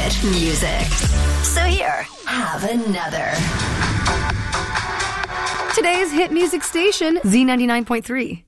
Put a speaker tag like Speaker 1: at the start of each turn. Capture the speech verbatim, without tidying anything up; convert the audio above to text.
Speaker 1: hit music. So here, have another.
Speaker 2: Today's hit music station, Z ninety-nine point three.